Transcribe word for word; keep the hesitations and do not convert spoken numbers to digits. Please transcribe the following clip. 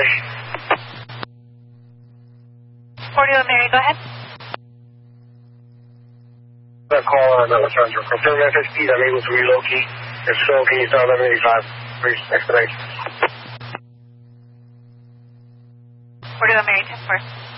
Mary. forty-one Mary, go ahead. That call on uh, confirm F S P, I'm able to relocate. If so, can you tell eleven eighty-five? Please, expedite. forty-one Mary, ten four.